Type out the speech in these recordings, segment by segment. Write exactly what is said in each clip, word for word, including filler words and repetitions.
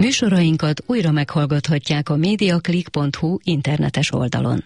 Műsorainkat újra meghallgathatják a mediaclick pont hu internetes oldalon.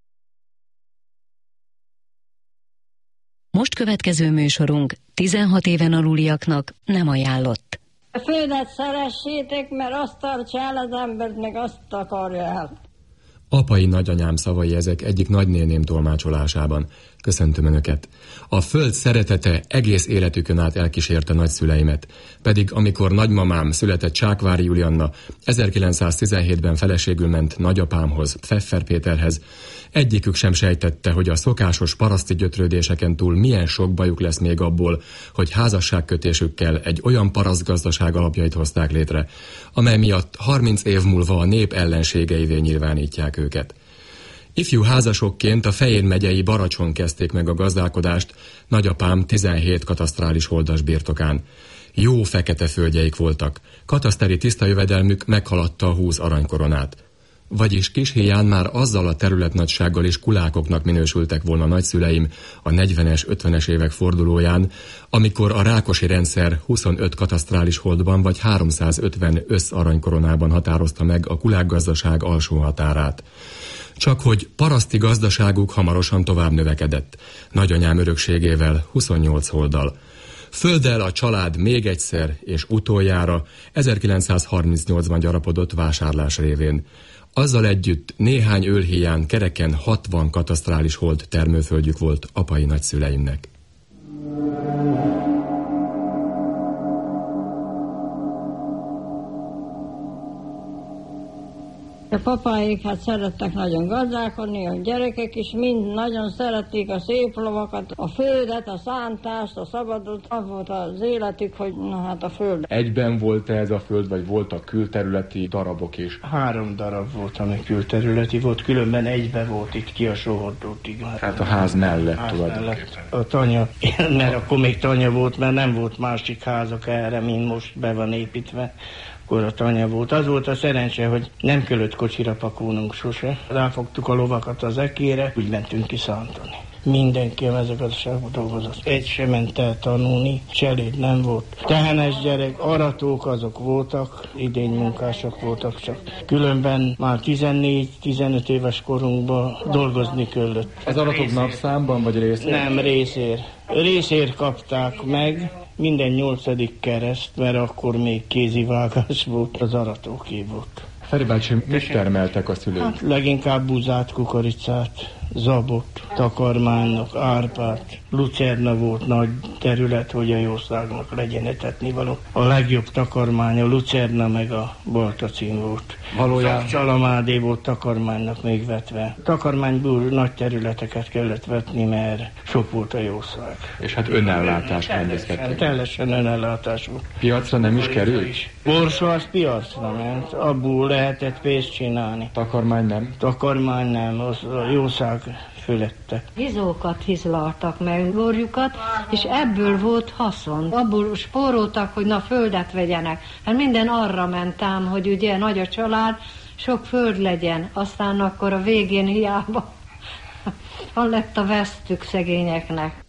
Most következő műsorunk tizenhat éven aluliaknak nem ajánlott. A földet szeressétek, mert azt tartsa el az embert, meg azt akarja el. Apai nagyanyám szavai ezek egyik nagynéném tolmácsolásában. Köszöntöm Önöket. A föld szeretete egész életükön át elkísérte nagyszüleimet. Pedig amikor nagymamám született Csákvári Julianna, ezerkilencszáztizenhétben feleségül ment nagyapámhoz, Pfeffer Péterhez, egyikük sem sejtette, hogy a szokásos paraszti gyötrődéseken túl milyen sok bajuk lesz még abból, hogy házasságkötésükkel egy olyan parasztgazdaság alapjait hozták létre, amely miatt harminc év múlva a nép ellenségeivé nyilvánítják őket. Ifjú házasokként a Fejér megyei Baracson kezdték meg a gazdálkodást, nagyapám tizenhét katasztrális holdas birtokán. Jó fekete földjeik voltak, kataszteri tiszta jövedelmük meghaladta a húsz aranykoronát. Vagyis Kishíján már azzal a területnagysággal is kulákoknak minősültek volna nagyszüleim a negyvenes, ötvenes évek fordulóján, amikor a Rákosi rendszer huszonöt katasztrális holdban vagy háromszázötven összaranykoronában határozta meg a kulákgazdaság alsó határát. Csak hogy paraszti gazdaságuk hamarosan tovább növekedett, nagyanyám örökségével huszonnyolc holddal. Földdel a család még egyszer és utoljára ezerkilencszázharmincnyolcban gyarapodott vásárlás révén. Azzal együtt néhány ölhíján kereken hatvan katasztrális hold termőföldjük volt apai nagyszüleimnek. A papáik hát szerettek nagyon gazdálkodni, a gyerekek is mind nagyon szerették a szép lovakat, a földet, a szántást, a szabadot. Az volt az életük, hogy na hát a föld. Egyben volt ez a föld, vagy voltak külterületi darabok is? Három darab volt, ami külterületi volt, különben egybe volt itt ki a Sohordótig. Hát a ház mellett tulajdonképpen. A tanya, mert akkor még tanya volt, mert nem volt másik házak erre, mint most be van építve. Akkor a tanya volt. Az volt a szerencse, hogy nem kellett kocsira pakolnunk sose. Ráfogtuk a lovakat az ekére, úgy mentünk ki szántani. Mindenki a mezőgazdaságban dolgozott. Egy sem ment el tanulni, cseléd nem volt. Tehenes gyerek, aratók azok voltak, idénymunkások voltak csak. Különben már tizennégy-tizenöt éves korunkban dolgozni kellett. Az aratók napszámban vagy részér? Nem, részér. Részér kapták meg. Minden nyolcadik kereszt, mert akkor még kézivágás volt, az aratóké volt. Feri bácsi, mit termeltek a szülők? Hát leginkább buzát, kukoricát, zabot, takarmánynak, árpát. Lucerna volt nagy terület, hogy a jószágnak legyen etetni való. A legjobb takarmány a lucerna meg a baltacin volt. Valójában Csalamádi volt takarmánynak még vetve. Takarmányból nagy területeket kellett vetni, mert sok volt a jószág. És hát önellátás rendezkedtek. Teljesen önellátás volt. Piacra nem is került? Borsó az piacra ment, abból lehetett pénzt csinálni. Takarmány nem? Takarmány nem, az a jószág fölette. Hizókat hizlaltak meg, borjukat, és ebből volt haszon. Abból spóroltak, hogy na földet vegyenek. Hát minden arra mentem, hogy ugye nagy a család, sok föld legyen. Aztán akkor a végén hiába hol lett a vesztük szegényeknek.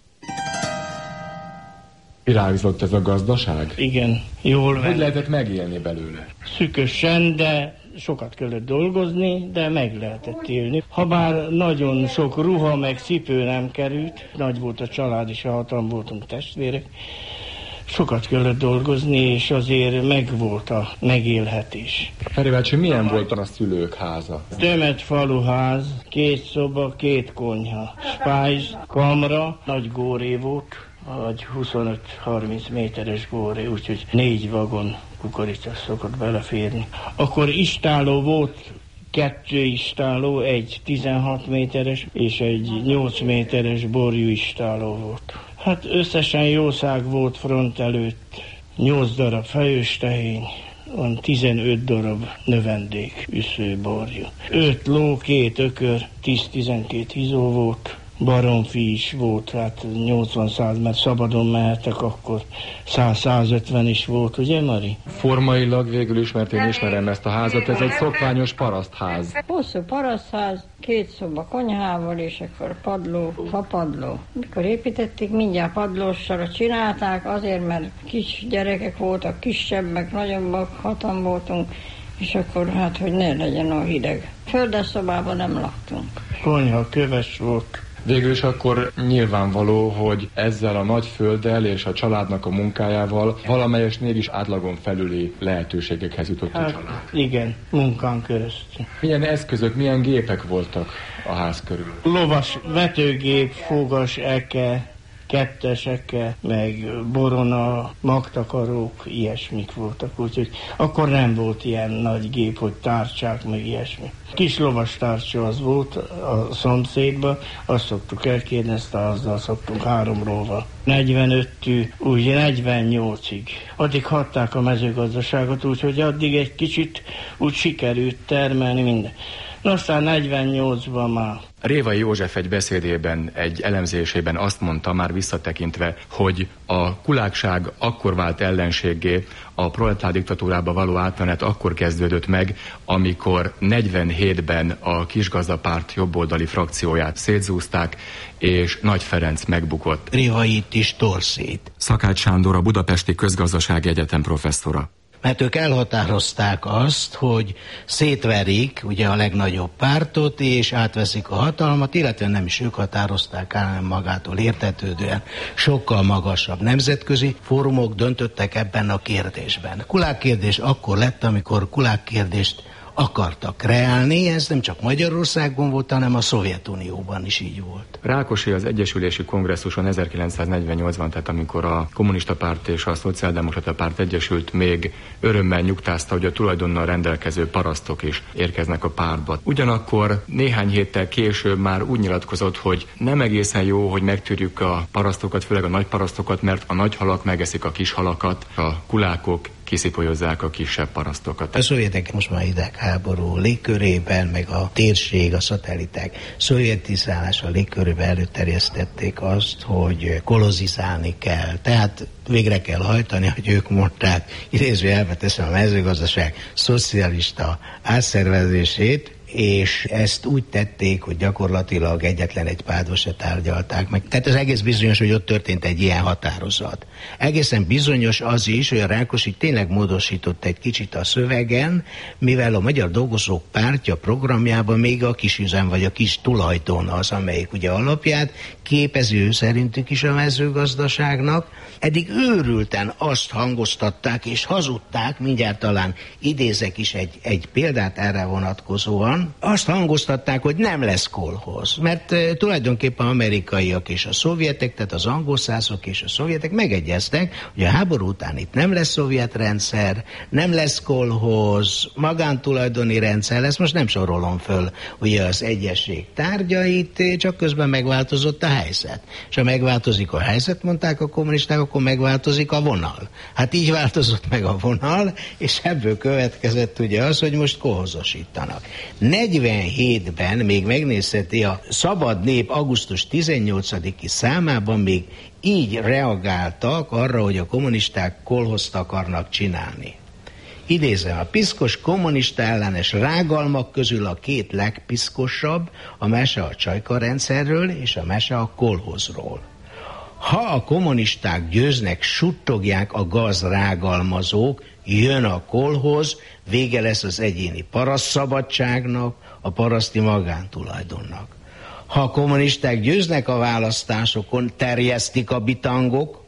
Virágzott ez a gazdaság? Igen, jól. Hogy lehetett megélni belőle? Szükösen, de sokat kellett dolgozni, de meg lehetett élni. Habár nagyon sok ruha meg cipő nem került, nagy volt a család és a hatan voltunk testvérek, sokat kellett dolgozni, és azért megvolt a megélhetés. Feri bácsi, milyen volt a szülők háza? Tömött faluház, két szoba, két konyha, spájz, kamra, nagy góré volt, vagy huszonöt-harminc méteres góré, úgyhogy négy vagon kukorica szokott beleférni. Akkor istáló volt, kettő istáló, egy tizenhat méteres és egy nyolc méteres borjú istáló volt. Hát összesen jószág volt front előtt, nyolc darab fejős tehény, van tizenöt darab növendék, üsző, borjú. öt ló, két ökör, tíz-tizenkét hizó volt, baromfi is volt, hát nyolcvan-száz, mert szabadon mehettek, akkor száz-százötven is volt, ugye Mari? Formailag végül is, mert én ismerem ezt a házat, ez egy szokványos parasztház. Hosszú parasztház, két szoba konyhával, és akkor padló, fapadló. Mikor építették, mindjárt padlósra csinálták, azért, mert kis gyerekek voltak, kisebbek, nagyobbak, hatan voltunk, és akkor hát, hogy ne legyen a hideg. Földes szobában nem laktunk. Konyha köves volt. Végül is akkor nyilvánvaló, hogy ezzel a nagy földdel és a családnak a munkájával valamelyes mégis átlagon felüli lehetőségekhez jutott hát, a család. Igen, munkán keresztül. Milyen eszközök, milyen gépek voltak a ház körül? Lovas vetőgép, fogas, eke, ketteseke, meg borona, magtakarók, ilyesmik voltak, úgyhogy akkor nem volt ilyen nagy gép, hogy tárcsák, meg ilyesmi. Kis lovas tárcsa az volt a szomszédban, azt szoktuk elkérni, ezt azzal szoktunk három lóval. negyvenöttű, úgy negyvennyolcig. Addig hatták a mezőgazdaságot, úgyhogy addig egy kicsit úgy sikerült termelni minden. No, aztán negyvennyolcban már. Révai József egy beszédében, egy elemzésében azt mondta, már visszatekintve, hogy a kullákság akkor vált ellenséggé, a proletár diktatúrába való átmenet akkor kezdődött meg, amikor negyvenhétben a Kisgazdapárt jobboldali frakcióját szétzúzták, és Nagy Ferenc megbukott. Révait is torszét. Szakács Sándor, a Budapesti Közgazdasági Egyetem professzora. Mert ők elhatározták azt, hogy szétverik ugye a legnagyobb pártot, és átveszik a hatalmat, illetve nem is ők határozták el, hanem magától értetődően sokkal magasabb nemzetközi fórumok döntöttek ebben a kérdésben. Kulák kérdés akkor lett, amikor kulák kérdést akartak kreálni, ez nem csak Magyarországon volt, hanem a Szovjetunióban is így volt. Rákosi az Egyesülési Kongresszuson ezerkilencszáznegyvennyolcban, tehát amikor a kommunista párt és a szociáldemokrata párt egyesült, még örömmel nyugtázta, hogy a tulajdonnal rendelkező parasztok is érkeznek a pártba. Ugyanakkor néhány héttel később már úgy nyilatkozott, hogy nem egészen jó, hogy megtűrjük a parasztokat, főleg a nagy parasztokat, mert a nagy halak megeszik a kis halakat, a kulákok kiszipolyozzák a kisebb parasztokat. A szovjetek most már hidegháború légkörében, meg a térség, a szatelliták szovjetizálása légkörében előterjesztették azt, hogy kolonizálni kell. Tehát végre kell hajtani, hogy ők mondták, idézőjelbe teszem, a mezőgazdaság szocialista átszervezését, és ezt úgy tették, hogy gyakorlatilag egyetlen egy pártba se tárgyalták meg. Tehát az egész bizonyos, hogy ott történt egy ilyen határozat. Egészen bizonyos az is, hogy a Rákosi tényleg módosított egy kicsit a szövegen, mivel a Magyar Dolgozók Pártja programjában még a kisüzem vagy a kis tulajdon az, amelyik ugye alapját képező szerintük is a mezőgazdaságnak. Eddig őrülten azt hangoztatták és hazudták, mindjárt talán idézek is egy, egy példát erre vonatkozóan, azt hangoztatták, hogy nem lesz kolhoz, mert e, tulajdonképpen amerikaiak és a szovjetek, tehát az angolszászok és a szovjetek megegyeztek, hogy a háború után itt nem lesz szovjet rendszer, nem lesz kolhoz, magántulajdoni rendszer lesz, most nem sorolom föl ugye az egyesség tárgyait, csak közben megváltozott a helyzet. És ha megváltozik a helyzet, mondták a kommunisták, akkor megváltozik a vonal. Hát így változott meg a vonal, és ebből következett ugye az, hogy most kolhozosítanak. negyvenhétben még megnézheti a Szabad Nép augusztus tizennyolcadiki számában, még így reagáltak arra, hogy a kommunisták kolhozt akarnak csinálni. Idézem, a piszkos kommunista ellenes rágalmak közül a két legpiszkosabb a mese a csajka rendszerről és a mese a kolhozról. Ha a kommunisták győznek, suttogják a gazrágalmazók, jön a kolhoz, vége lesz az egyéni parasztszabadságnak, a paraszti magántulajdonnak. Ha a kommunisták győznek a választásokon, terjesztik a bitangok,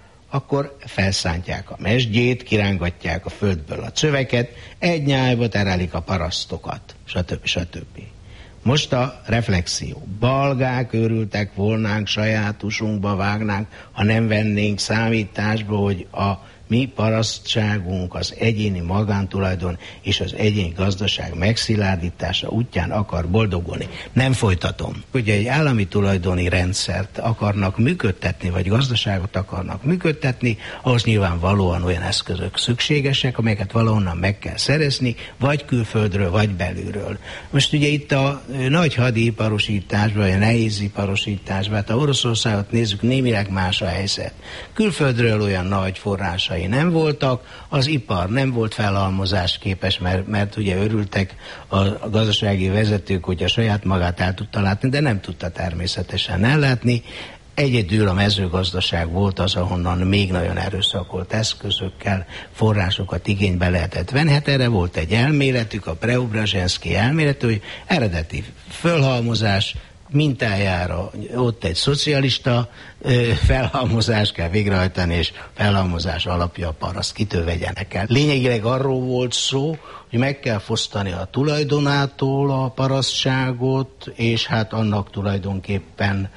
akkor felszántják a mesdjét, kirángatják a földből a csöveket, egy nyájba terelik a parasztokat, stb. stb. Most a reflexió. Balgák, őrültek volnánk, sajátusunkba vágnánk, ha nem vennénk számításba, hogy a mi parasztságunk az egyéni magántulajdon és az egyéni gazdaság megszilárdítása útján akar boldogulni. Nem folytatom. Ugye egy állami tulajdoni rendszert akarnak működtetni, vagy gazdaságot akarnak működtetni, ahhoz nyilvánvalóan olyan eszközök szükségesek, amelyeket valahonnan meg kell szerezni, vagy külföldről, vagy belülről. Most ugye itt a nagy hadiiparosításban, vagy a nehéziparosításban, hát ha Oroszországot nézzük, némileg más a helyzet. Külföldről olyan nagy forrásai nem voltak, az ipar nem volt felhalmozás képes, mert, mert ugye örültek a, a gazdasági vezetők, hogy a saját magát el tudta látni, de nem tudta természetesen ellátni. Egyedül a mezőgazdaság volt az, ahonnan még nagyon erőszakolt eszközökkel forrásokat igénybe lehetett venni. Hát erre volt egy elméletük, a Preobrazhenszky elmélet, hogy eredeti fölhalmozás mintájára ott egy szocialista ö, felhalmozást kell végrehajtani, és felhalmozás alapja a paraszt, kitől vegyenek el. Lényegileg arról volt szó, hogy meg kell fosztani a tulajdonától a parasztságot, és hát annak tulajdonképpen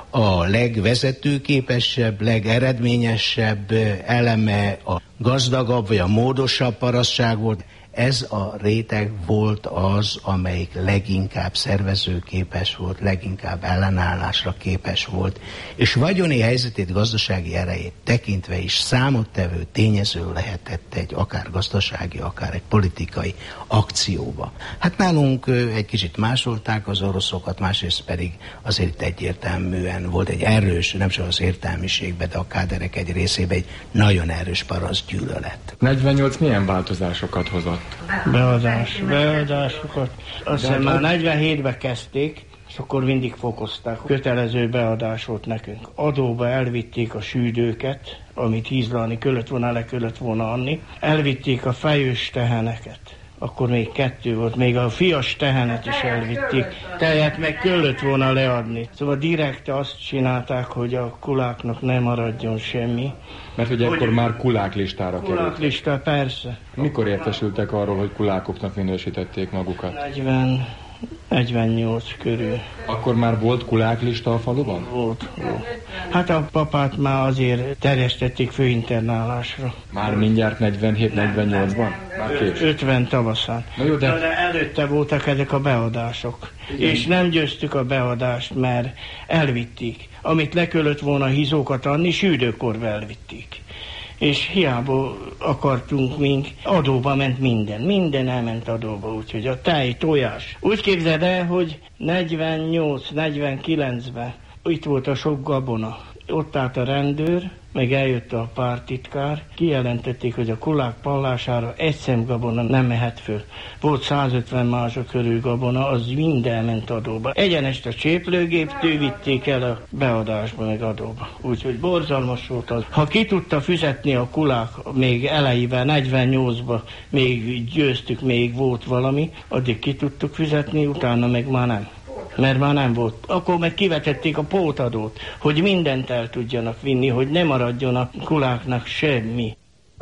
a legvezetőképesebb, legeredményesebb eleme a gazdagabb vagy a módosabb parasztság volt. Ez a réteg volt az, amelyik leginkább szervezőképes volt, leginkább ellenállásra képes volt, és vagyoni helyzetét, gazdasági erejét tekintve is számottevő tényező lehetett egy akár gazdasági, akár egy politikai akcióba. Hát nálunk egy kicsit másolták az oroszokat, másrészt pedig azért egyértelműen volt egy erős, nem csak az értelmiségben, de a káderek egy részében egy nagyon erős paraszt gyűlölet. negyvennyolc milyen változásokat hozott? Beadás, beadásokat. Azt hiszem már negyvenhétben kezdték, és akkor mindig fokozták. Kötelező beadás volt nekünk. Adóba elvitték a sűdőket, amit hízlalni kellett volna, le kellett volna adni. Elvitték a fejős teheneket. Akkor még kettő volt, még a fias tehenet is elvitték. Tejet meg kellett volna leadni. Szóval direkt azt csinálták, hogy a kuláknak nem maradjon semmi. Mert ugye hogy akkor már kulák listára került. Kulák lista, persze. Mikor értesültek arról, hogy kulákoknak minősítették magukat? negyven, negyvennyolc körül. Akkor már volt kuláklista a faluban? Volt, volt. Hát a papát már azért terjesztették főinternálásra. Már mindjárt negyvenhét negyvennyolcban? Már kés. ötven tavaszán. Na jó, de... de előtte voltak ezek a beadások. Igen. És nem győztük a beadást, mert elvitték. Amit le kellett volna hízókat adni, sűdőkorba elvitték. És hiába akartunk mink, adóba ment minden. Minden elment adóba, úgyhogy a tej, tojás. Úgy képzeld el, hogy negyvennyolc negyvenkilencben itt volt a sok gabona. Ott állt a rendőr, meg eljött a pártitkár, kijelentették, hogy a kulák pallására egy szem gabona nem mehet föl. Volt százötven mázsa körül gabona, az minden ment adóba. Egyenest a cséplőgéptől vitték el a beadásba, meg adóba. Úgyhogy borzalmas volt az. Ha ki tudta fizetni a kulák még elejében, negyvennyolcban még győztük, még volt valami, addig ki tudtuk fizetni, utána meg már nem. Mert már nem volt. Akkor meg kivetették a pótadót, hogy mindent el tudjanak vinni, hogy ne maradjon a kuláknak semmi.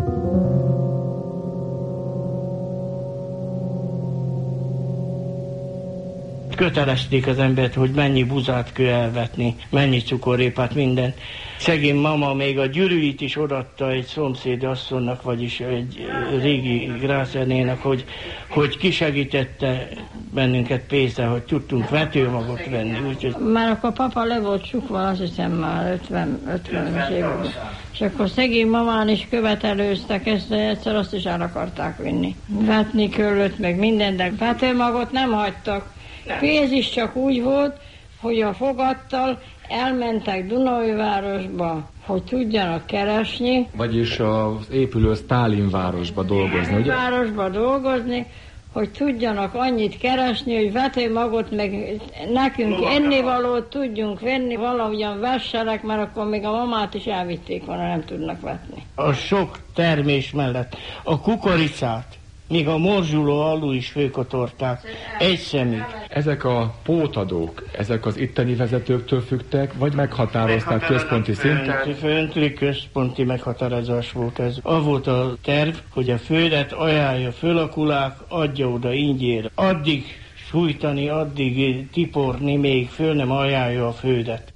Kötelezték az embert, hogy mennyi buzát kell elvetni, mennyi cukorrépát, mindent. Szegény mama még a gyűrűit is odaadta egy szomszéd asszonynak, vagyis egy régi grászernének, hogy, hogy kisegítette bennünket pénzzel, hogy tudtunk vetőmagot venni. Úgyhogy... Már akkor papa le volt csukva, azt hiszem már ötvenes években. És akkor szegény mamán is követelőztek ezt, de egyszer azt is el akarták vinni. Vetni kellett, meg minden, de vetőmagot nem hagytak. Pénz is csak úgy volt, hogy a fogattal elmentek Dunaújvárosba, hogy tudjanak keresni. Vagyis az épülő Sztálinvárosba dolgozni, ugye? Városba dolgozni, hogy tudjanak annyit keresni, hogy vetőmagot, meg nekünk ennivalót tudjunk venni, valahogyan vesselek, mert akkor még a mamát is elvitték volna, nem tudnak vetni. A sok termés mellett a kukoricát, még a morzsuló alul is főkotorták egy szemig. Ezek a pótadók, ezek az itteni vezetőktől függtek, vagy meghatározták központi szinten? Föntri központi meghatározás volt ez. Az volt a terv, hogy a földet ajánlja föl a kulák, adja oda ingyére. Addig sújtani, addig tiporni, még föl nem ajánlja a földet.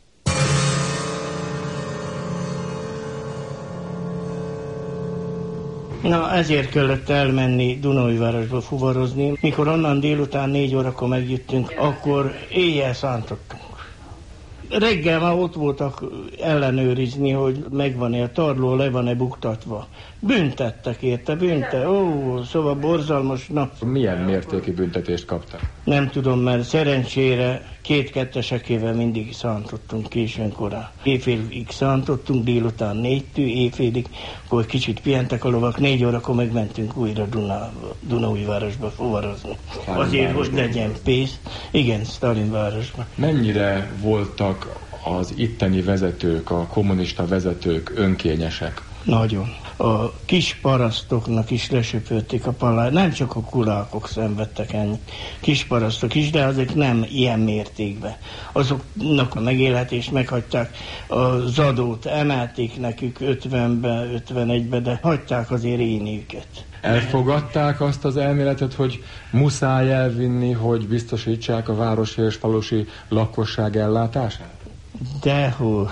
Na, ezért kellett elmenni Dunaújvárosba fuvarozni. Mikor onnan délután négy órakor megjöttünk, akkor éjjel szántottunk. Reggel már ott voltak ellenőrizni, hogy megvan-e a tarló, le van-e buktatva. Büntettek érte, bünte. Ó, szóval borzalmas nap. Milyen mértékű büntetést kaptak? Nem tudom, mert szerencsére két-kettesekével mindig szántottunk későn korán. Éjfélig szántottunk, délután négytől éjfélig, akkor kicsit pihentek a lovak, négy órakor megmentünk újra Duna, Dunaújvárosba fuvarozni. Azért, hogy legyen pénz. Igen, Sztálinvárosba. Mennyire voltak az itteni vezetők, a kommunista vezetők önkényesek? Nagyon. A kis parasztoknak is lesöpörték a palát, nem csak a kulákok szenvedtek ennyi. Kis parasztok is, de azok nem ilyen mértékben. Azoknak a megélhetést meghagyták, a zadót emelték nekük ötvenbe, ötvenegybe, de hagyták azért élni őket. Elfogadták azt az elméletet, hogy muszáj elvinni, hogy biztosítsák a városi és falusi lakosság ellátását? Dehol.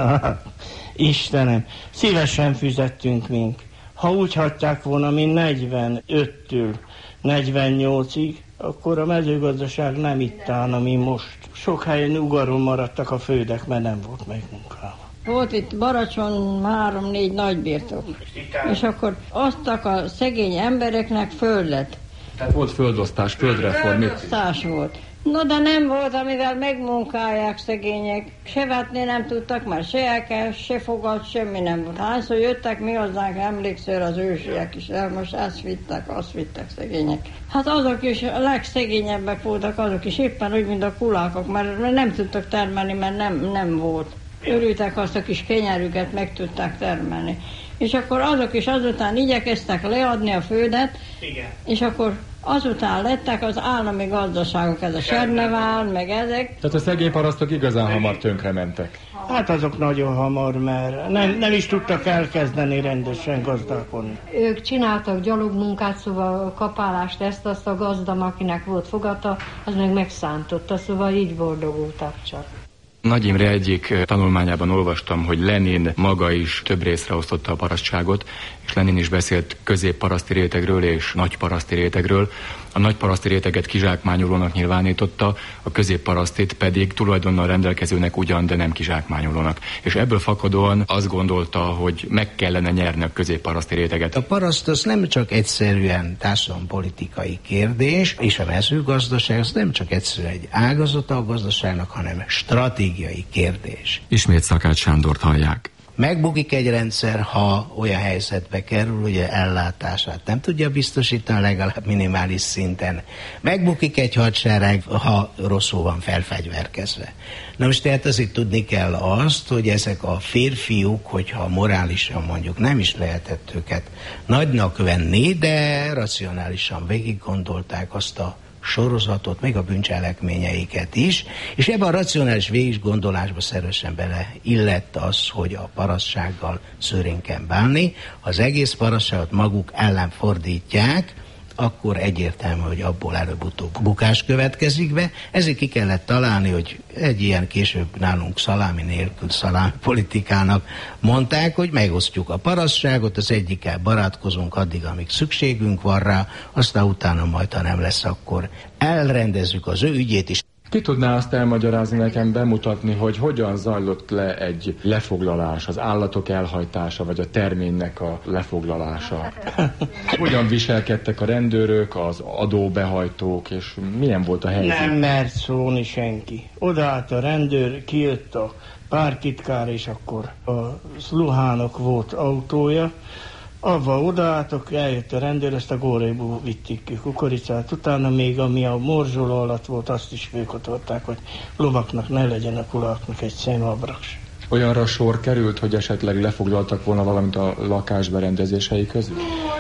Istenem, szívesen fizettünk mink. Ha úgy hagyták volna, mint negyvenöttől negyvennyolcig, akkor a mezőgazdaság nem itt állna, mi most. Sok helyen ugaron maradtak a földek, mert nem volt megmunkálva. Volt itt Baracson három-négy nagybirtok, és akkor aztak a szegény embereknek föld lett. Tehát volt földosztás, földreform. Földosztás volt. No, de nem volt, amivel megmunkálják szegények. Se vetni nem tudtak, már se elkel, se fogat, semmi nem volt. Hányszor jöttek mi hozzánk, emlékszel az ősiek is, el most ezt vittek, azt vittek szegények. Hát azok is a legszegényebbek voltak, azok is éppen úgy, mint a kulákok, mert nem tudtak termelni, mert nem, nem volt. Örültek, azt a kis kenyerüket meg tudták termelni. És akkor azok is azután igyekeztek leadni a földet, igen. És akkor azután lettek az állami gazdaságok, ez a Sernevál, meg ezek. Tehát a szegény parasztok igazán hamar tönkrementek. Hát azok nagyon hamar, mert nem, nem is tudtak elkezdeni rendesen gazdálkodni. Ők csináltak gyalogmunkát, szóval a kapálást, ezt, azt a gazdam, akinek volt fogata, az meg megszántotta, szóval így boldogultak csak. Nagy Imre egyik tanulmányában olvastam, hogy Lenin maga is több részre osztotta a parasztságot, és Lenin is beszélt középparaszti rétegről és nagyparaszti rétegről. A nagyparaszti réteget kizsákmányolónak nyilvánította, a középparasztit pedig tulajdonnal rendelkezőnek ugyan, de nem kizsákmányolónak. És ebből fakadóan azt gondolta, hogy meg kellene nyerni a középparaszti réteget. A paraszt az nem csak egyszerűen társadalompolitikai kérdés, és a mezőgazdaság az nem csak egyszerűen egy ágazata a gazdaságnak, hanem stratégiai kérdés. Ismét Szakács Sándort hallják. Megbukik egy rendszer, ha olyan helyzetbe kerül, hogy ellátását nem tudja biztosítani legalább minimális szinten. Megbukik egy hadsereg, ha rosszul van felfegyverkezve. Na most tehát azért tudni kell azt, hogy ezek a férfiúk, hogyha morálisan mondjuk nem is lehetett őket nagynak venni, de racionálisan végig gondolták azt a sorozatot, meg a bűncselekményeiket is, és ebben a racionális végiggondolásba szervesen bele illett az, hogy a parasztsággal szőrénken bánni. Ha az egész parasztságot maguk ellen fordítják, akkor egyértelmű, hogy abból előbb-utóbb bukás következik be. Ezért ki kellett találni, hogy egy ilyen később nálunk szalámi nélkül szalámi politikának mondták, hogy megosztjuk a parasztságot, az egyikkel barátkozunk addig, amíg szükségünk van rá, aztán utána majd, ha nem lesz, akkor elrendezzük az ő ügyét is. Ki tudná azt elmagyarázni nekem, bemutatni, hogy hogyan zajlott le egy lefoglalás, az állatok elhajtása, vagy a terménynek a lefoglalása? Hogyan viselkedtek a rendőrök, az adóbehajtók, és milyen volt a helyzet? Nem mert szólni senki. Odaállt a rendőr, kijött a pártitkár, és akkor a Szluhának volt autója, avval odaálltok, eljött a rendőr, ezt a góréból vitték ki kukoricát, utána még ami a morzsoló alatt volt, azt is főkotolták, hogy lovaknak ne legyen, a kuláknak egy szemabraks. Olyanra sor került, hogy esetleg lefoglaltak volna valamit a lakásberendezései közül?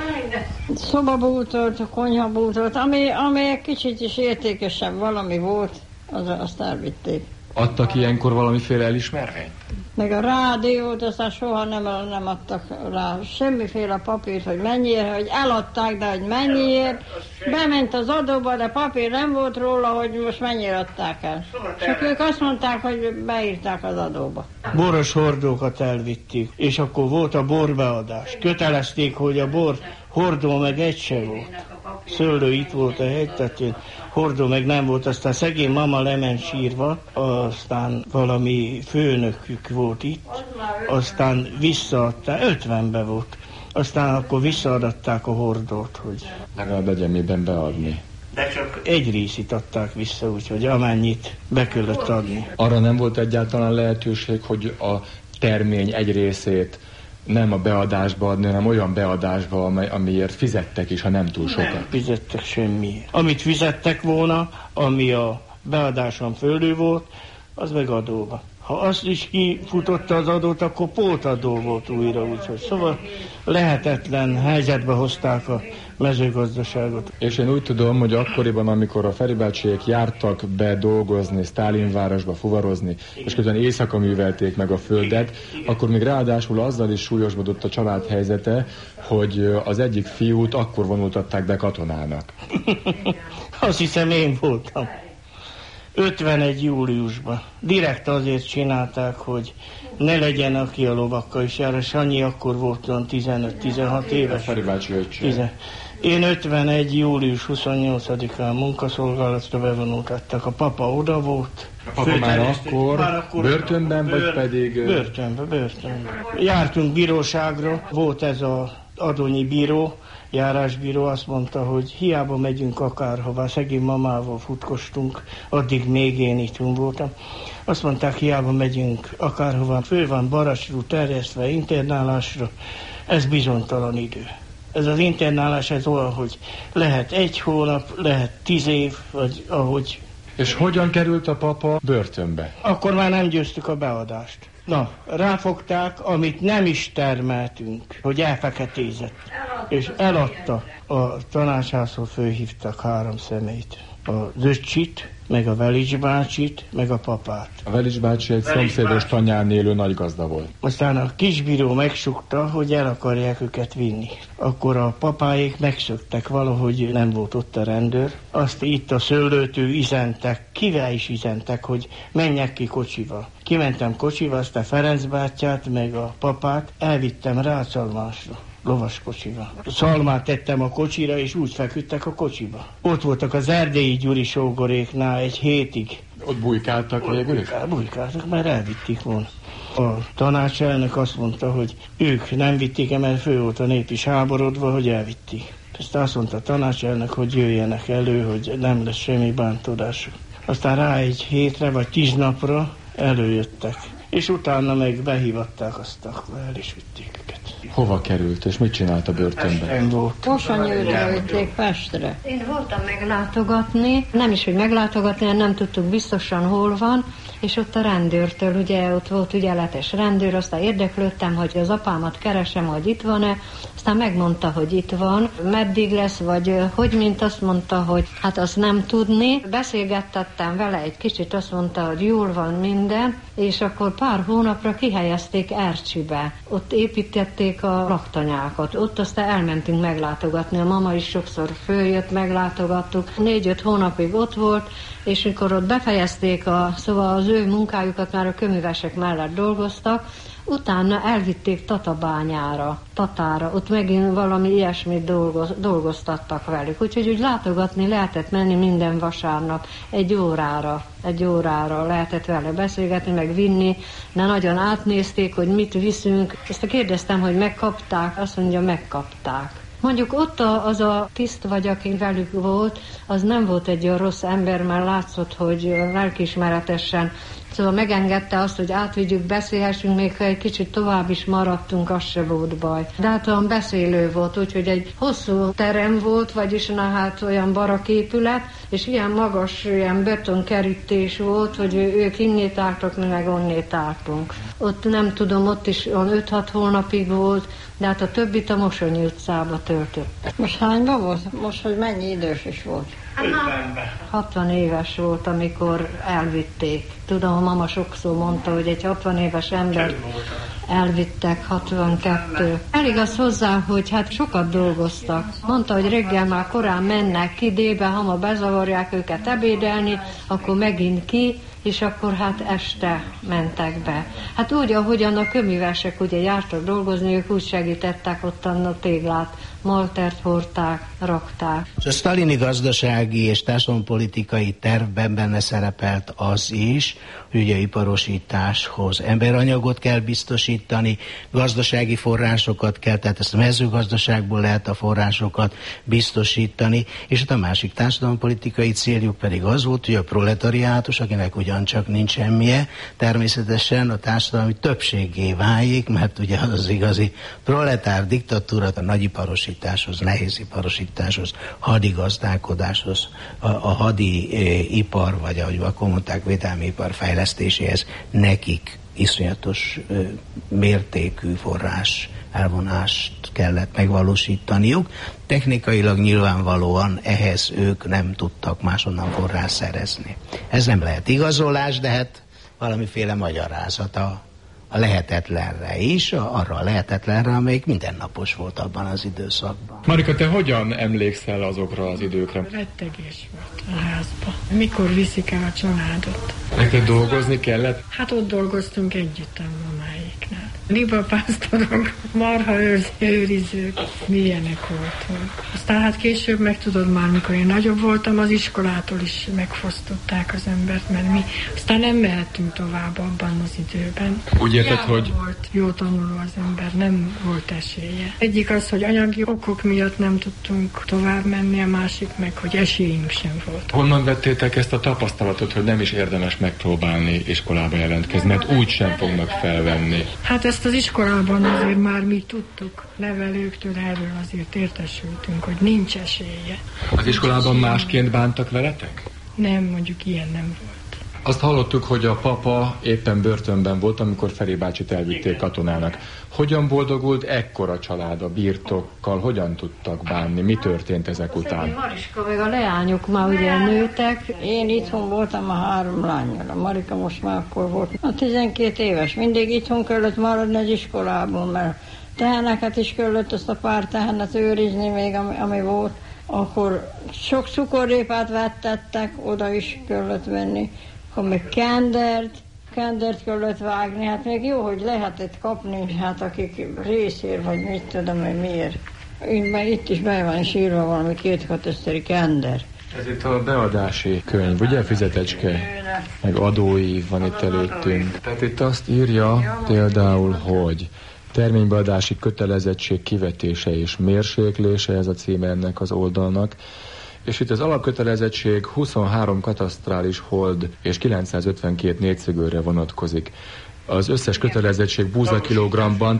Szobabútolt, konyhabútolt, ami, ami egy kicsit is értékesebb valami volt, az, azt elvitték. Adtak ilyenkor valamiféle elismervényt? Meg a rádiót, aztán soha nem, nem adtak rá semmiféle papírt, hogy mennyiért, hogy eladták, de hogy mennyiért. Bement az adóba, de papír nem volt róla, hogy most mennyire adták el. Csak ők azt mondták, hogy beírták az adóba. Boros hordókat elvitték, és akkor volt a borbeadás. Kötelezték, hogy a bor hordó meg egy se volt. Szőlő itt volt a hegy, tehát hordó meg nem volt, aztán szegény mama lement sírva, aztán valami főnökük volt itt, aztán visszaadták, ötvenbe volt, aztán akkor visszaadatták a hordót, hogy... Legalább legyen miben beadni. De csak egy részét adták vissza, úgyhogy amennyit be kellett adni. Arra nem volt egyáltalán lehetőség, hogy a termény egy részét nem a beadásba adni, hanem olyan beadásba, amely, amiért fizettek is, ha nem túl sokat. Nem fizettek semmi. Amit fizettek volna, ami a beadáson fölül volt, az meg adóba. Ha azt is kifutotta az adót, akkor pótadó volt újra, úgyhogy szóval lehetetlen helyzetbe hozták a mezőgazdaságot. És én úgy tudom, hogy akkoriban, amikor a Feri bácsiék jártak be dolgozni, Sztálinvárosba fuvarozni, és közben éjszaka művelték meg a földet, akkor még ráadásul azzal is súlyosbodott a család helyzete, hogy az egyik fiút akkor vonultatták be katonának. Azt hiszem én voltam. ötvenegy júliusban. Direkt azért csinálták, hogy ne legyen, aki a lovakkal is jár. Sanyi akkor volt olyan tizenöt-tizenhat éves. Feri bácsi öccse. Én ötvenegy július huszonnyolcadikán munkaszolgálatra bevonultattak. A papa oda volt. A papa már akkor, már akkor börtönben, bőr, vagy pedig... Börtönben, börtönben. Jártunk bíróságra, volt ez az adonyi bíró, járásbíró, azt mondta, hogy hiába megyünk akárhova, szegény mamával futkostunk, addig még én itthon voltam. Azt mondták, hiába megyünk akárhova, föl van Barasról terjesztve internálásra, ez bizonytalan idő. Ez az internálás, ez olyan, hogy lehet egy hónap, lehet tíz év, vagy ahogy... És hogyan került a papa börtönbe? Akkor már nem győztük a beadást. Na, ráfogták, amit nem is termeltünk, hogy elfeketézett. És eladta. A tanácsházról fölhívtak három személyt. Az öccsit, meg a Velics bácsit, meg a papát. A Velics bácsi egy szomszédos tanyán élő nagy gazda volt. Aztán a kisbíró megsukta, hogy el akarják őket vinni. Akkor a papáék megszöktek, valahogy nem volt ott a rendőr. Azt itt a szőlőtől üzentek, kivel is üzentek, hogy menjek ki kocsival. Kimentem kocsival, aztán Ferenc bátyát, meg a papát elvittem Rácalmásra. Lovas kocsival. Szalmát tettem a kocsira, és úgy feküdtek a kocsiba. Ott voltak az erdélyi Gyuri sógoréknál egy hétig. Ott bujkáltak végül is? Bujkáltak, mert elvitték volna. A tanácselnök azt mondta, hogy ők nem vitték el, mert fő volt a nép is háborodva, hogy elvitték. Aztán azt mondta a tanácselnök, hogy jöjjenek elő, hogy nem lesz semmi bántódásuk. Aztán rá egy hétre vagy tíz napra előjöttek. És utána meg behívatták, azt akkor el is vitték őket. Hova került, és mit csinált a börtönben? Pesten volt. Posonyőre vitték Pestre. Én voltam meglátogatni, nem is, hogy meglátogatni, hanem nem tudtuk biztosan hol van, és ott a rendőrtől, ugye ott volt ügyeletes rendőr, aztán érdeklődtem, hogy az apámat keresem, hogy itt van-e, aztán megmondta, hogy itt van, meddig lesz, vagy hogy, mint azt mondta, hogy hát azt nem tudni. Beszélgettettem vele egy kicsit, azt mondta, hogy jól van minden, és akkor pár hónapra kihelyezték Ercsibe. Ott építették a laktanyákat, ott aztán elmentünk meglátogatni, a mama is sokszor följött, meglátogattuk. Négy-öt hónapig ott volt, és mikor ott befejezték, a, szóval az ő munkájukat, már a köművesek mellett dolgoztak, utána elvitték Tatabányára, Tatára, ott megint valami ilyesmit dolgoz, dolgoztattak velük. Úgyhogy úgy látogatni lehetett menni minden vasárnap, egy órára, egy órára lehetett vele beszélgetni, meg vinni, de nagyon átnézték, hogy mit viszünk. Ezt kérdeztem, hogy megkapták, azt mondja, megkapták. Mondjuk ott a, az a tiszt vagy, aki velük volt, az nem volt egy olyan rossz ember, mert látszott, hogy lelkiismeretesen, szóval megengedte azt, hogy átvigyük, beszélhessünk, még ha egy kicsit tovább is maradtunk, az se volt baj. De hát olyan beszélő volt, úgyhogy egy hosszú terem volt, vagyis na hát olyan baraképület, és ilyen magas, ilyen betonkerítés volt, hogy ők innét álltak, mi meg onnét álltunk. Ott nem tudom, ott is öt-hat hónapig volt, de hát a többit a Mosonyi utcába töltött. Most hányban volt? Most, hogy mennyi idős is volt? hatvan éves volt, amikor elvitték. Tudom, a mama sokszor mondta, hogy egy hatvan éves ember elvittek, hatvankettő. Elég az hozzá, hogy hát sokat dolgoztak. Mondta, hogy reggel már korán mennek ki, délben, ha ma bezavarják őket ebédelni, akkor megint ki, és akkor hát este mentek be. Hát úgy, ahogyan a köművesek ugye jártak dolgozni, ők úgy segítettek ottan a téglát, maltert hordták, rakták. A sztalini gazdasági és társadalompolitikai tervben benne szerepelt az is, hogy ugye iparosításhoz emberanyagot kell biztosítani, gazdasági forrásokat kell, tehát ezt a mezőgazdaságból lehet a forrásokat biztosítani, és a másik társadalompolitikai céljuk pedig az volt, hogy a proletariátus, akinek ugyancsak nincs semmije, természetesen a társadalmi többségé váljék, mert ugye az az igazi proletár diktatúra a nagyiparosításhoz, nehéziparosításhoz, hadigazdálkodáshoz, a, a hadi e, ipar, vagy ahogy akkor mondták, védelmi ipar fejlesztéséhez nekik iszonyatos e, mértékű forrás elvonást kellett megvalósítaniuk. Technikailag nyilvánvalóan ehhez ők nem tudtak máshonnan forrás szerezni. Ez nem lehet igazolás, de hát valamiféle magyarázata a lehetetlenre is, arra a lehetetlenre, amelyik mindennapos volt abban az időszakban. Marika, te hogyan emlékszel azokra az időkre? Rettegés volt a házba. Mikor viszik el a családot? Neked dolgozni kellett? Hát ott dolgoztunk együtt a mamáiknál. Libapásztorok, marha őrizők, milyenek voltunk. Aztán hát később meg tudod már, mikor én nagyobb voltam, az iskolától is megfosztották az embert, mert mi aztán nem mehettünk tovább abban az időben. Úgy érted, hogy... volt jó tanuló az ember, nem volt esélye. Egyik az, hogy anyagi okok miatt nem tudtunk tovább menni, a másik meg, hogy esélyünk sem volt. Honnan vettétek ezt a tapasztalatot, hogy nem is érdemes megpróbálni iskolába jelentkezni, mert úgy sem fognak felvenni? Hát ezt az iskolában azért már mi tudtuk, nevelőktől erről azért értesültünk, hogy nincs esélye. Az iskolában másként bántak veletek? Nem, mondjuk ilyen nem volt. Azt hallottuk, hogy a papa éppen börtönben volt, amikor Feri bácsit elvitték katonának. Hogyan boldogult ekkora család a birtokkal? Hogyan tudtak bánni? Mi történt ezek után? Mariska meg a leányok már ugye nőtek. Én itthon voltam a három lányjal. A Marika most már akkor volt. A tizenkét éves. Mindig itthon kellett maradni az iskolában, mert teheneket is kellett, azt a pár tehenet őrizni még, ami, ami volt. Akkor sok cukorrépát vettettek, oda is kellett venni. Akkor még kendert, kendert kellett vágni, hát még jó, hogy lehetett kapni, hát akik részér, vagy mit tudom, hogy miért. Mert itt is be van sírva valami két kataszteri kender. Ez itt a beadási könyv, ugye? Fizetecske, meg adóív van itt előttünk. Tehát itt azt írja például, hogy terménybeadási kötelezettség kivetése és mérséklése, ez a címe ennek az oldalnak. És itt az alapkötelezettség huszonhárom katasztrális hold és kilencszázötvenkét négyszögőre vonatkozik. Az összes kötelezettség búzakilogrammban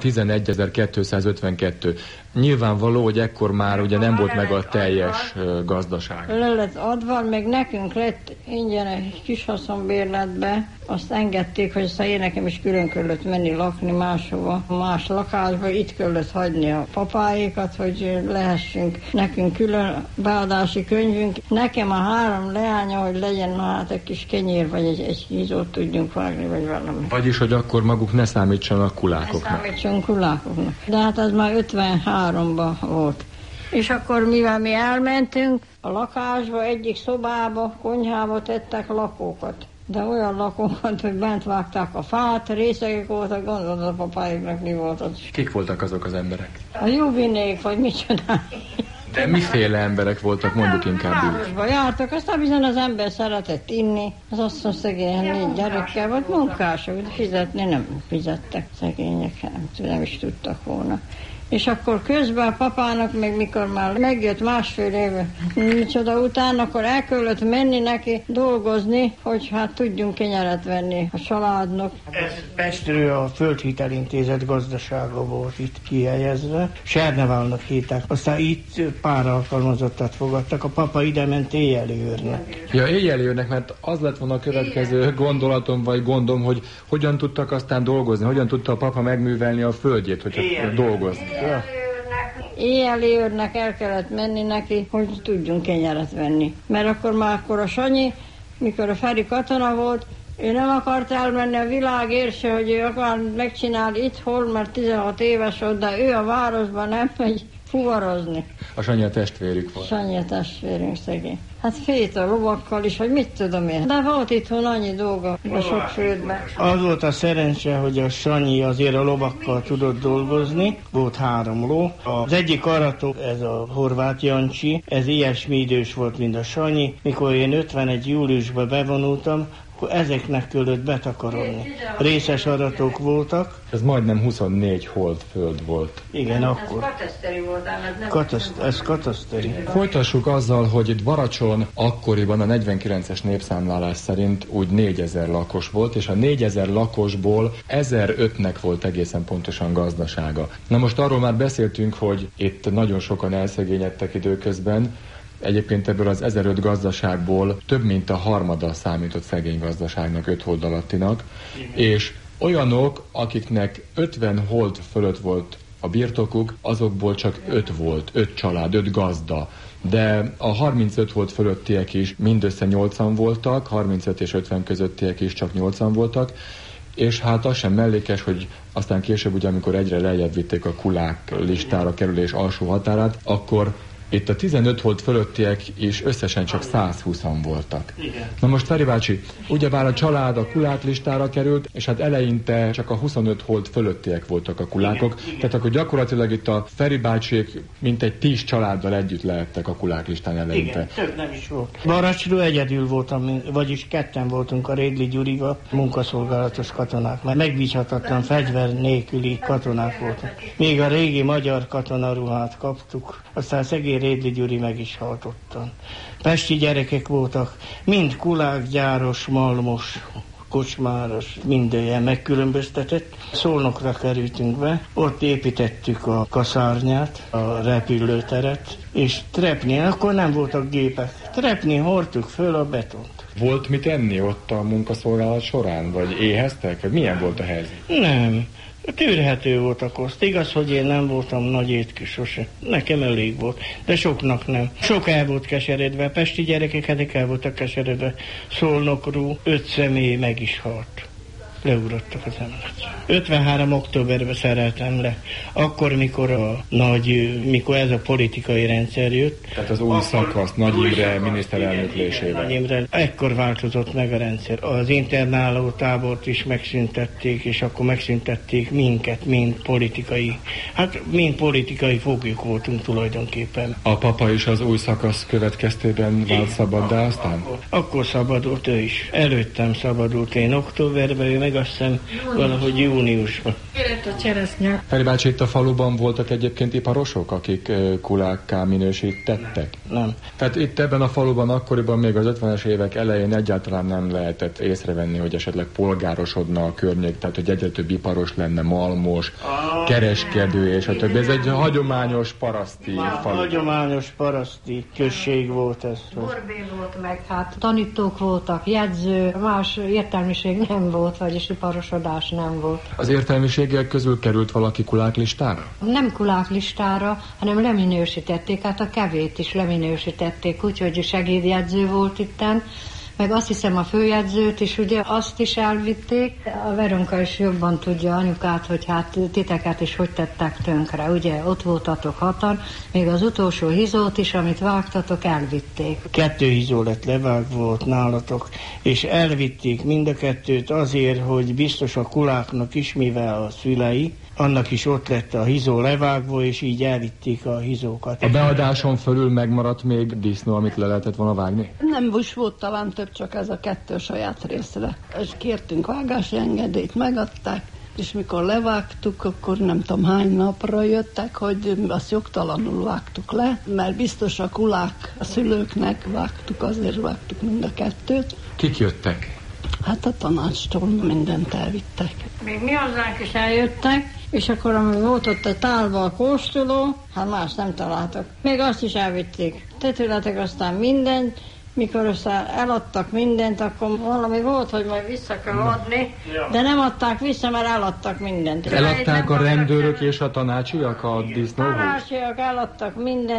tizenegyezer-kétszázötvenkettő. Nyilvánvaló, hogy ekkor már ugye nem volt meg a teljes gazdaság. Le lett adva, meg nekünk lett ingyen egy kis haszonbérletbe, azt engedték, hogy aztán én nekem is külön kellett menni lakni máshova, más lakásba, itt kellett hagyni a papáékat, hogy lehessünk nekünk külön beadási könyvünk. Nekem a három leánya, hogy legyen na, hát egy kis kenyér, vagy egy, egy hízót tudjunk vágni, vagy valami. Vagyis, hogy akkor maguk ne számítsanak kulákoknak. Ne számítson kulákoknak. De hát az már ötvenháromban volt. És akkor, mivel mi elmentünk, a lakásba, egyik szobába, konyhába tettek lakókat. De olyan lakókat, hogy bent vágták a fát, részegek voltak, gondolod a papáiknak mi volt az. Kik voltak azok az emberek? A jubinék, vagy micsoda. De miféle emberek voltak, mondjuk inkább úgy? Városba jártak, aztán bizony az ember szeretett inni, az asszony szegény négy gyerekkel volt, munkások, de fizetni nem fizettek szegények, nem, nem is tudtak volna. És akkor közben a papának, még mikor már megjött másfél éve, micsoda után, akkor el kellett menni neki dolgozni, hogy hát tudjunk kenyeret venni a családnak. Ez Pestről a Földhitelintézet gazdasága volt itt kihelyezve. Serneválnak hívták. Aztán itt pár alkalmazottat fogadtak. A papa ide ment éjjeli őrnek. Ja, éjjeli őrnek, mert az lett volna a következő gondolatom, vagy gondom, hogy hogyan tudtak aztán dolgozni, hogyan tudta a papa megművelni a földjét, hogyha dolgozni. Éjjeli őrnek el kellett menni neki, hogy tudjunk kenyeret venni. Mert akkor már akkor a Sanyi, mikor a Feri katona volt, ő nem akart elmenni a világért se, hogy ő akar megcsinálni itthon, mert tizenhat éves volt, de ő a városban nem megy. fuvarozni. A Sanyi a testvérük volt. Sanyi a testvérünk szegény. Hát félt a lovakkal is, hogy mit tudom én. De volt itthon annyi dolga a sok földben. Az volt a szerencse, hogy a Sanyi azért a lovakkal tudott dolgozni. Volt három ló. Az egyik aratok, ez a Horváth Jancsi, ez ilyesmi idős volt, mint a Sanyi. Mikor én ötvenegy júliusban bevonultam, akkor ezeknek kellett betakarodni. Részes adatok voltak. Ez majdnem huszonnégy holdföld volt. Igen, akkor. Ez kataszteri volt, ez nem Kataszt, ez kataszteri. Folytassuk azzal, hogy itt Baracson akkoriban a negyvenkilences népszámlálás szerint úgy négyezer lakos volt, és a négyezer lakosból ezerötnek volt egészen pontosan gazdasága. Na most arról már beszéltünk, hogy itt nagyon sokan elszegényedtek időközben. Egyébként ebből az ezeröt gazdaságból több mint a harmada számított szegény gazdaságnak, öt hold alattinak, és olyanok, akiknek ötven hold fölött volt a birtokuk, azokból csak öt volt, öt család, öt gazda. De a harmincöt hold fölöttiek is mindössze nyolcan voltak, harmincöt és ötven közöttiek is csak nyolcan voltak, és hát az sem mellékes, hogy aztán később, ugye, amikor egyre lejjebb vitték a kulák listára kerülés alsó határát, akkor itt a tizenöt hold fölöttiek is összesen csak százhúszan voltak. Igen. Na most Feri bácsi, ugyebár a család a kulák listára került, és hát eleinte csak a huszonöt hold fölöttiek voltak a kulákok, igen, igen. Tehát akkor gyakorlatilag itt a Feri bácsék mintegy tíz családdal együtt lehettek a kulák listán eleinte. Igen, több nem is volt. Baracsról egyedül voltam, vagyis ketten voltunk a Rédli Gyurival, munkaszolgálatos katonák, mert megbízhatatlan fegyver nélküli katonák voltak. Még a régi magyar katonaruhát kaptuk, aztán szegény Rédli Gyuri meg is halt ottan. Pesti gyerekek voltak, mind kulákgyáros, malmos, kocsmáros, minden megkülönböztetett. Szolnokra kerültünk be, ott építettük a kaszárnyát, a repülőteret, és trepni, akkor nem voltak gépek, trepni hordtuk föl a betont. Volt mit enni ott a munkaszolgálat során, vagy éheztek, vagy milyen volt a helyzet? Nem. Tűrhető volt a koszt. Igaz, hogy én nem voltam nagy étkű sose. Nekem elég volt, de soknak nem. Sok el volt keseredve, pesti gyerekek eddig el voltak keseredve. Szolnokról öt személy meg is halt. Leugrottak az emeletre. ötvenhárom októberben szereltem le. Akkor, mikor a nagy, mikor ez a politikai rendszer jött. Tehát az új szakasz, Nagy Imre miniszterelnöklésével. Nagy Imre, ekkor változott meg a rendszer. Az internáló tábort is megszüntették, és akkor megszüntették minket, mind politikai, hát mind politikai foglyok voltunk tulajdonképpen. A papa is az új szakasz következtében vált szabaddá aztán? Akkor, akkor szabadult ő is. Előttem szabadult én októberben, ő meg azt hiszem valahogy júniusban. Érett a cseresznye. Feri bácsi, itt a faluban voltak egyébként iparosok, akik kulákká minősítettek? Nem. Tehát itt ebben a faluban akkoriban még az ötvenes évek elején egyáltalán nem lehetett észrevenni, hogy esetleg polgárosodna a környék, tehát hogy egyre több iparos lenne, malmos, kereskedő és a többi. Ez egy hagyományos paraszti falu. Hagyományos paraszti község volt ez. Borbé volt meg, hát tanítók voltak, jegyző, más értelmiség nem volt, vagyis iparosodás nem volt. Az értelmiségek közül került valaki kuláklistára? Nem kuláklistára, hanem leminősítették, hát a kevét is leminősítették, úgyhogy segédjegyző volt itten, meg azt hiszem a főjegyzőt is, ugye azt is elvitték. A Veronka is jobban tudja anyukát, hogy hát titeket is hogy tettek tönkre, ugye ott voltatok hatan, még az utolsó hizót is, amit vágtatok, elvitték. Kettő hizó lett levágva volt nálatok, és elvitték mind a kettőt azért, hogy biztos a kuláknak is, mivel a szülei, annak is ott lett a hizó levágva, és így elvitték a hizókat. A beadáson fölül megmaradt még disznó, amit le lehetett volna vágni? Nem is volt talán több, csak ez a kettő saját részre. És kértünk vágási engedélyt, megadták, és mikor levágtuk, akkor nem tudom hány napra jöttek, hogy azt jogtalanul vágtuk le, mert biztos a kulák a szülőknek vágtuk, azért vágtuk mind a kettőt. Kik jöttek? Hát a tanácstól mindent elvittek. Még mi hozzánk is eljöttek, és akkor, amíg volt ott a tálba a kóstoló, hát más nem találtak. Még azt is elvitték. Tetületek aztán mindent, mikor aztán eladtak mindent, akkor valami volt, hogy majd vissza kell adni, de nem adták vissza, mert eladtak mindent. Eladták a rendőrök és a tanácsiak a disznóhoz? Tanácsiak eladtak mindent,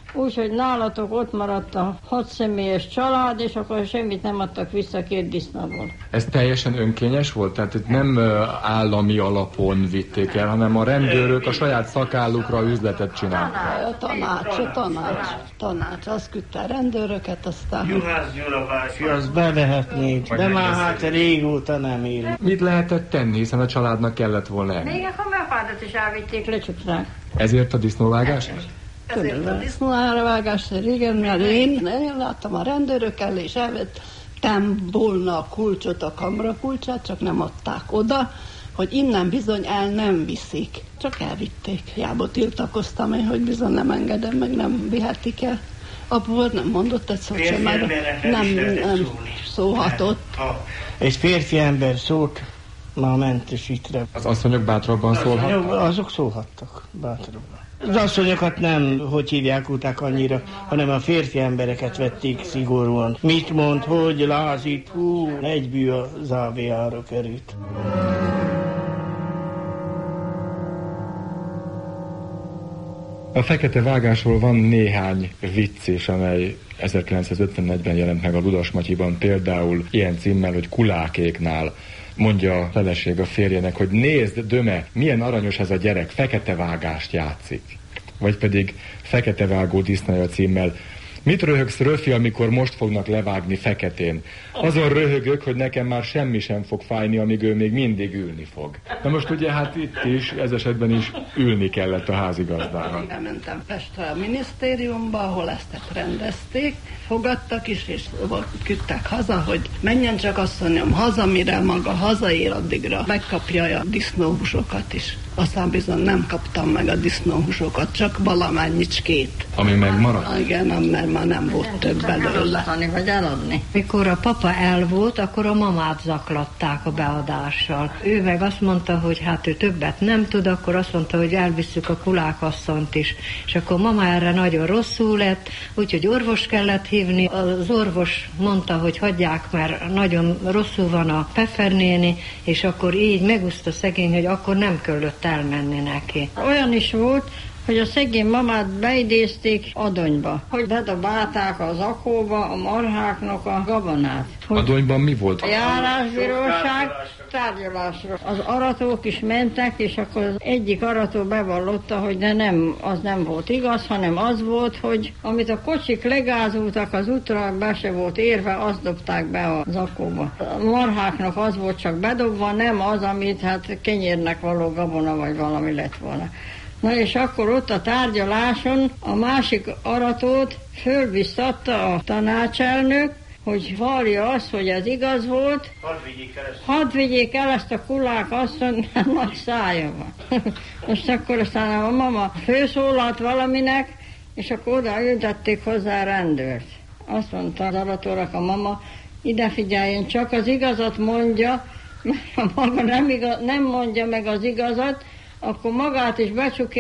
Úgyhogy nálatok ott maradt a hat személyes család, és akkor semmit nem adtak vissza két disznóból. Ez teljesen önkényes volt? Tehát itt nem állami alapon vitték el, hanem a rendőrök a saját szakállukra üzletet csinálták. A tanács, a tanács, tanács, az küldte a rendőröket, aztán... Juhász Gyula bácsi, azt bevehetnék, de már hát régóta nem él. Mit lehetett tenni, hiszen a családnak kellett volna enni? Még a megfádat is elvitték, lecsukták. Ezért a disznóvágás? Ezért a disznóáravágás, régen, mert én, én láttam a rendőrök elé, és elvettem volna a kulcsot, a kamra kulcsát, csak nem adták oda, hogy innen bizony el nem viszik. Csak elvitték. Hiába tiltakoztam én, hogy bizony nem engedem, meg nem vihetik el. Apu volt, nem mondott egy szót sem, mert nem, nem szóhatott. Ha egy férfi ember szólt, már mentesítre. Az asszonyok bátrabban szólhattak? Azok szólhattak bátrabban. Az asszonyokat nem, hogy hívják, uták annyira, hanem a férfi embereket vették szigorúan. Mit mond, hogy lázít, hú, egybű a závéjára került. A fekete vágásról van néhány vicc is, amely ezerkilencszázötvenegyben jelent meg a Ludas Matyiban, például ilyen címmel, hogy Kulákéknál. Mondja a feleség a férjének, hogy nézd, Döme, milyen aranyos ez a gyerek, fekete vágást játszik. Vagy pedig Fekete vágó disznaja címmel, mit röhögsz, Röfi, amikor most fognak levágni feketén? Azon röhögök, hogy nekem már semmi sem fog fájni, amíg ő még mindig ülni fog. Na most ugye hát itt is, ez esetben is ülni kellett a házigazdának. Elmentem Pestre a minisztériumba, ahol ezt rendezték, fogadtak is, és küldtek haza, hogy menjen csak asszonyom haza, mire maga hazaér, addigra megkapja a disznóhúsokat is. Aztán bizony nem kaptam meg a disznóhúsokat, csak valamennyicskét. Ami megmaradt? Igen, mert már nem volt több belőle. Vagy eladni. Mikor a papa el volt, akkor a mamát zaklatták a beadással. Ő meg azt mondta, hogy hát ő többet nem tud, akkor azt mondta, hogy elvisszük a Kulákasszonyt is. És akkor mama erre nagyon rosszul lett, úgyhogy orvos kellett hívni. Az orvos mondta, hogy hagyják, mert nagyon rosszul van a Pfeffer néni, és akkor így megúszta szegény, hogy akkor nem kellett elmenni neki. Olyan is volt, hogy a szegény mamát beidézték Adonyba, hogy bedobálták az akóba a marháknak a gabonát. Adonyban mi volt? A járásbíróság tárgyalásra. Az aratók is mentek, és akkor az egyik arató bevallotta, hogy de nem, az nem volt igaz, hanem az volt, hogy amit a kocsik legázultak az útra, be se volt érve, azt dobták be az akóba. A marháknak az volt csak bedobva, nem az, amit hát kenyérnek való gabona vagy valami lett volna. Na és akkor ott a tárgyaláson a másik aratót fölbiztatta a tanácselnök, hogy vallja azt, hogy ez igaz volt, Hadd vigyék el ezt, hadd vigyék el ezt a Kulák asszony, nagy szája van. Most akkor aztán a mama főszólalt valaminek, és akkor oda ültették hozzá a rendőrt. Azt mondta az aratónak a mama, ide figyeljen, csak az igazat mondja, mert ha maga nem, igaz, nem mondja meg az igazat, akkor magát is becsukja,